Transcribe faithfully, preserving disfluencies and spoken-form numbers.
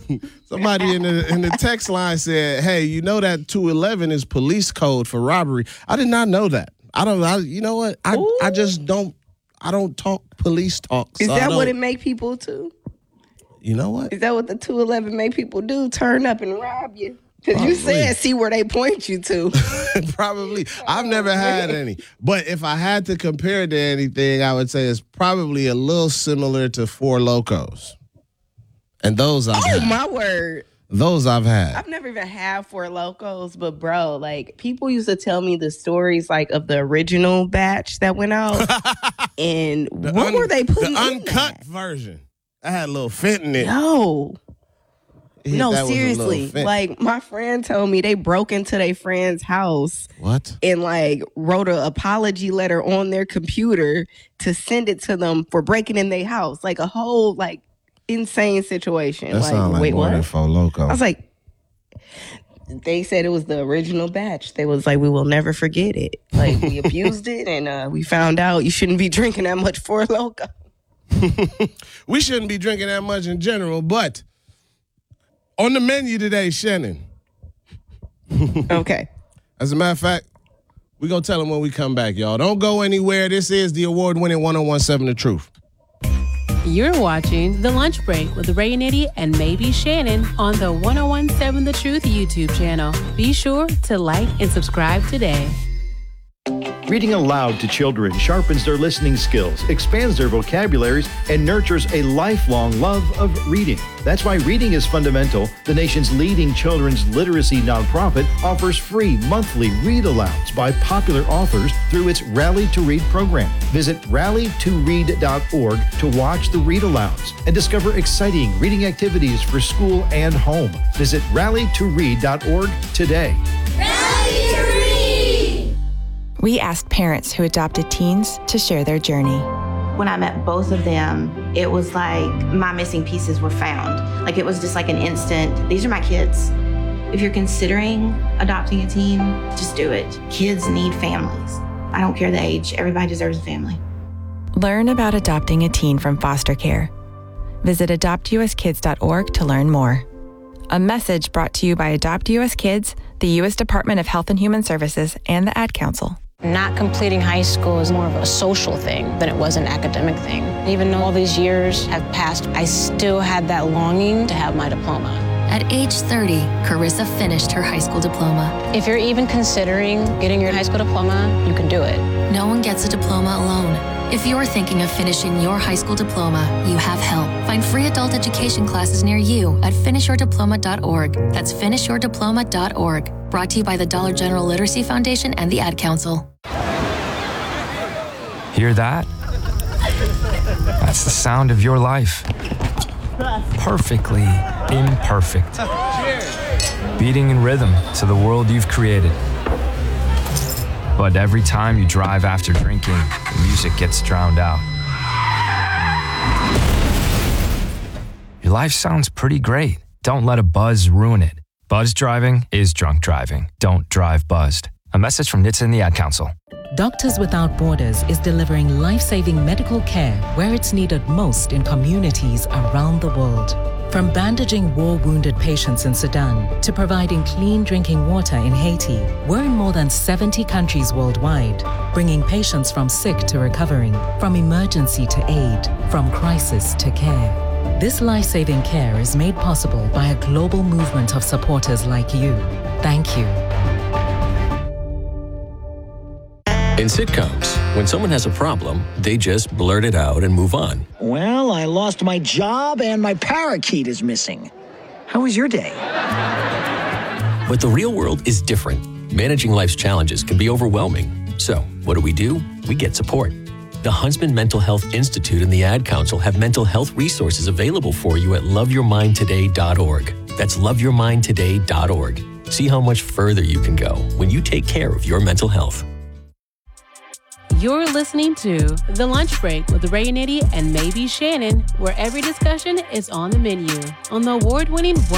Somebody in the in the text line said, "Hey, you know that two eleven is police code for robbery." I did not know that. I don't. I, you know what? I Ooh. I just don't. I don't talk police talk. Is so that what it make people do? You know what? Is that what the two eleven make people do? Turn up and rob you? Because you said see where they point you to. Probably. I've never had any. But if I had to compare it to anything, I would say it's probably a little similar to Four Locos. And those I've oh, had. my word. Those I've had. I've never even had Four Locos, but bro, like people used to tell me the stories like of the original batch that went out. And the what un- were they putting the in uncut that? version. I had a little fent in it. No. It- No, that was a little seriously. fent. Like my friend told me they broke into their friend's house What? and like wrote an apology letter on their computer to send it to them for breaking in their house. Like a whole like insane situation. That like, sounds like wait, more what? than Four Loko. I was like, they said it was the original batch. They was like, we will never forget it. Like we abused it and uh, we found out you shouldn't be drinking that much Four Loko. We shouldn't be drinking that much in general, but on the menu today, Shannon. Okay. As a matter of fact, we're going to tell them when we come back, y'all. Don't go anywhere. This is the award-winning one oh one seven The Truth. You're watching The Lunch Break with Ray Nitty and maybe Shannon on the one oh one seven The Truth YouTube channel. Be sure to like and subscribe today. Reading aloud to children sharpens their listening skills, expands their vocabularies, and nurtures a lifelong love of reading. That's why Reading is Fundamental, the nation's leading children's literacy nonprofit, offers free monthly read-alouds by popular authors through its Rally to Read program. Visit rally to read dot org to watch the read-alouds and discover exciting reading activities for school and home. Visit rally to read dot org today. Rally to Read! We asked parents who adopted teens to share their journey. When I met both of them, it was like my missing pieces were found. Like it was just like an instant, these are my kids. If you're considering adopting a teen, just do it. Kids need families. I don't care the age, everybody deserves a family. Learn about adopting a teen from foster care. Visit adopt u s kids dot org to learn more. A message brought to you by Adopt U S Kids, the U S Department of Health and Human Services, and the Ad Council. Not completing high school is more of a social thing than it was an academic thing. Even though all these years have passed, I still had that longing to have my diploma. At age thirty, Carissa finished her high school diploma. If you're even considering getting your high school diploma, you can do it. No one gets a diploma alone. If you're thinking of finishing your high school diploma, you have help. Find free adult education classes near you at finish your diploma dot org. That's finish your diploma dot org. Brought to you by the Dollar General Literacy Foundation and the Ad Council. Hear that? That's the sound of your life. Perfectly imperfect. Beating in rhythm to the world you've created. But every time you drive after drinking, the music gets drowned out. Your life sounds pretty great. Don't let a buzz ruin it. Buzz driving is drunk driving. Don't drive buzzed. A message from N H T S A and the Ad Council. Doctors Without Borders is delivering life-saving medical care where it's needed most in communities around the world. From bandaging war-wounded patients in Sudan to providing clean drinking water in Haiti, we're in more than seventy countries worldwide, bringing patients from sick to recovering, from emergency to aid, from crisis to care. This life-saving care is made possible by a global movement of supporters like you. Thank you. In sitcoms, when someone has a problem, they just blurt it out and move on. Well, I lost my job and my parakeet is missing. How was your day? But the real world is different. Managing life's challenges can be overwhelming. So, what do we do? We get support. The Huntsman Mental Health Institute and the Ad Council have mental health resources available for you at love your mind today dot org. That's love your mind today dot org. See how much further you can go when you take care of your mental health. You're listening to The Lunch Break with Ray Nitty and maybe Shannon, where every discussion is on the menu on the award-winning one